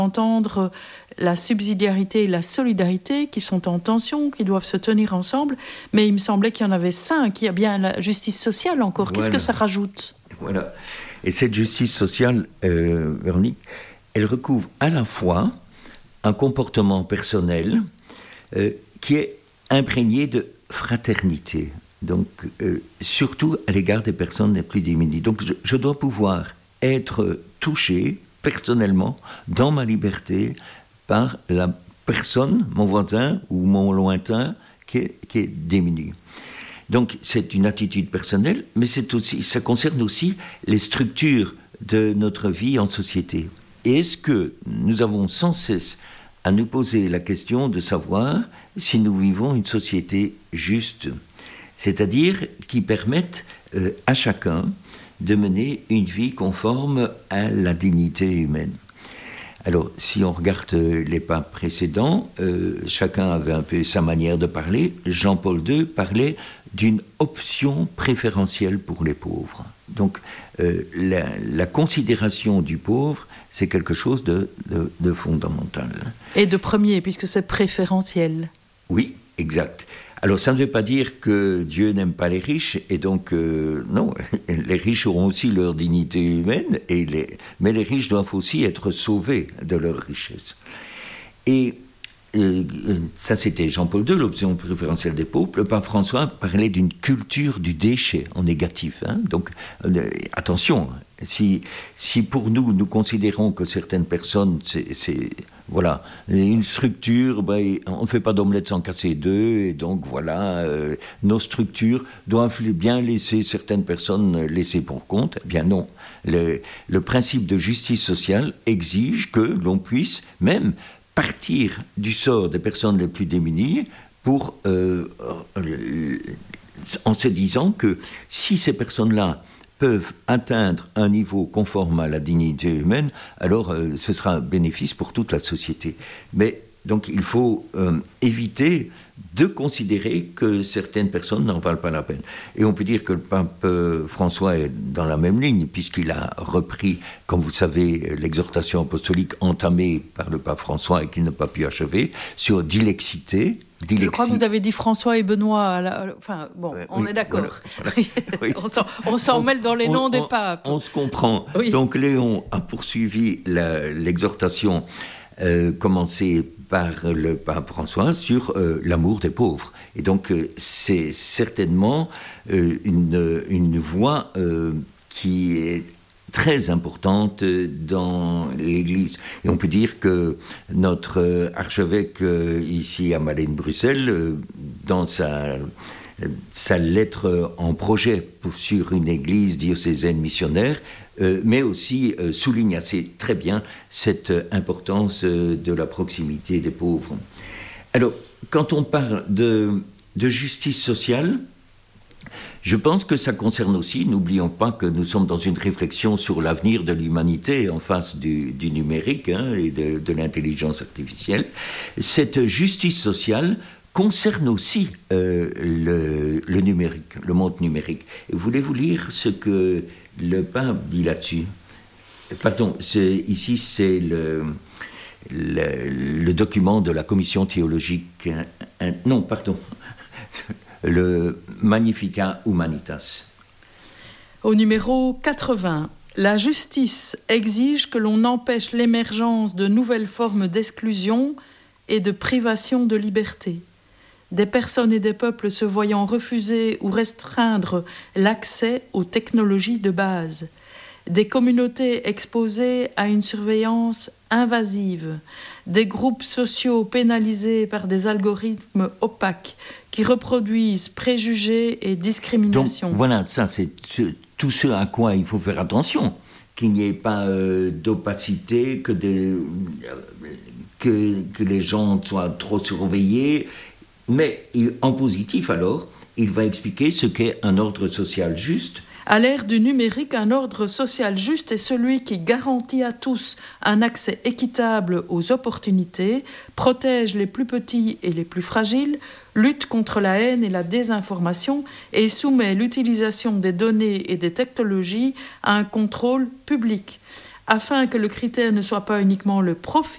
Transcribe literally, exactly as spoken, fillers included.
entendre la subsidiarité et la solidarité qui sont en tension, qui doivent se tenir ensemble, mais il me semblait qu'il y en avait cinq. Il y a bien la justice sociale encore. Voilà. Qu'est-ce que ça rajoute ? Voilà. Et cette justice sociale, euh, Véronique, elle recouvre à la fois un comportement personnel euh, qui est imprégné de fraternité, donc euh, surtout à l'égard des personnes les plus démunies. Donc je, je dois pouvoir être touché personnellement dans ma liberté par la personne, mon voisin ou mon lointain qui est, qui est démuni. Donc c'est une attitude personnelle, mais c'est aussi, ça concerne aussi les structures de notre vie en société. Et est-ce que nous avons sans cesse à nous poser la question de savoir si nous vivons une société juste, c'est-à-dire qui permette euh, à chacun de mener une vie conforme à la dignité humaine. Alors, si on regarde les papes précédents, euh, chacun avait un peu sa manière de parler. Jean-Paul deux parlait d'une option préférentielle pour les pauvres. Donc, euh, la, la considération du pauvre, c'est quelque chose de, de, de fondamental. Et de premier, puisque c'est préférentiel. Oui, exact. Alors, ça ne veut pas dire que Dieu n'aime pas les riches, et donc, euh, non, les riches auront aussi leur dignité humaine, et les, mais les riches doivent aussi être sauvés de leur richesse. Et euh, ça, c'était Jean-Paul deux, l'option préférentielle des pauvres. Le pape François parlait d'une culture du déchet en négatif. Hein. Donc, euh, attention, si, si pour nous, nous considérons que certaines personnes, c'est... c'est voilà, une structure, ben, on ne fait pas d'omelette sans casser deux, et donc voilà, euh, nos structures doivent bien laisser certaines personnes laissées pour compte. Eh bien non, le, le principe de justice sociale exige que l'on puisse même partir du sort des personnes les plus démunies pour, euh, en se disant que si ces personnes-là peuvent atteindre un niveau conforme à la dignité humaine, alors euh, ce sera un bénéfice pour toute la société. Mais donc il faut euh, éviter de considérer que certaines personnes n'en valent pas la peine. Et on peut dire que le pape euh, François est dans la même ligne, puisqu'il a repris, comme vous savez, l'exhortation apostolique entamée par le pape François et qu'il n'a pas pu achever, sur dilexité. Dilexi... Je crois que vous avez dit François et Benoît. La... Enfin, bon, euh, on oui, est d'accord. Voilà, voilà. Oui. on, s'en, on s'en on, mêle dans les on, noms on, des papes. On se comprend. Oui. Donc Léon a poursuivi la, l'exhortation euh, commencée par le pape François sur euh, l'amour des pauvres. Et donc euh, c'est certainement euh, une, une voie euh, qui est très importante dans l'Église. Et on peut dire que notre archevêque ici à Malines-Bruxelles, dans sa, sa lettre en projet pour, sur une Église diocésaine missionnaire, euh, mais aussi euh, souligne assez très bien cette importance de la proximité des pauvres. Alors, quand on parle de, de justice sociale, je pense que ça concerne aussi, n'oublions pas que nous sommes dans une réflexion sur l'avenir de l'humanité en face du, du numérique hein, et de, de l'intelligence artificielle. Cette justice sociale concerne aussi euh, le, le numérique, le monde numérique. Et voulez-vous lire ce que le pape dit là-dessus ? Pardon, c'est, ici c'est le, le, le document de la commission théologique... Hein, hein, non, pardon... le Magnificat Humanitas. Au numéro quatre-vingts, la justice exige que l'on empêche l'émergence de nouvelles formes d'exclusion et de privation de liberté. Des personnes et des peuples se voyant refuser ou restreindre l'accès aux technologies de base. Des communautés exposées à une surveillance invasive, des groupes sociaux pénalisés par des algorithmes opaques qui reproduisent préjugés et discriminations. Donc voilà, ça c'est ce, tout ce à quoi il faut faire attention, qu'il n'y ait pas euh, d'opacité, que, de, que, que les gens soient trop surveillés, mais en positif alors, il va expliquer ce qu'est un ordre social juste. À l'ère du numérique, un ordre social juste est celui qui garantit à tous un accès équitable aux opportunités, protège les plus petits et les plus fragiles, lutte contre la haine et la désinformation et soumet l'utilisation des données et des technologies à un contrôle public. afin que le critère ne soit pas uniquement le profit